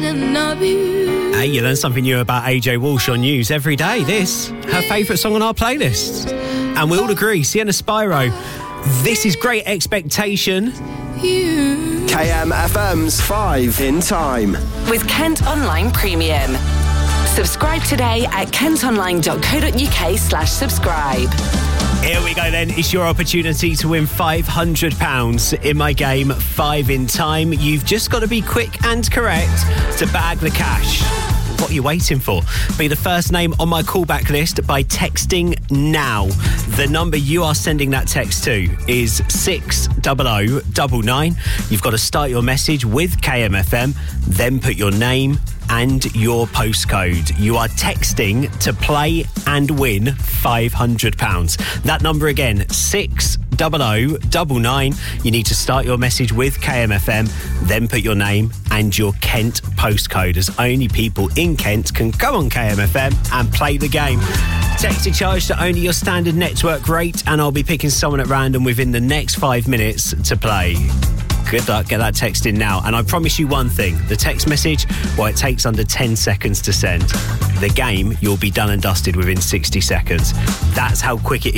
Hey, you learn something new about AJ Walsh on News every day. This, her favourite song on our playlist. And we all agree, Sienna Spyro, this is Great Expectation. KMFM's 5 in Time. With Kent Online Premium. Subscribe today at kentonline.co.uk/subscribe. Here we go then. It's your opportunity to win £500 in my game 5 in Time. You've just got to be quick and correct to bag the cash. What are you waiting for? Be the first name on my callback list by texting now. The number you are sending that text to is 60099. You've got to start your message with KMFM, then put your name and your postcode. You are texting to play and win £500. That number again, 60099. You need to start your message with KMFM, then put your name and your Kent postcode, as only people in Kent can go on KMFM and play the game. Text charge to only your standard network rate, and I'll be picking someone at random within the next 5 minutes to play. Good luck, get that text in now. And I promise you one thing, the text message, well, it takes under 10 seconds to send. The game, you'll be done and dusted within 60 seconds. That's how quick it is.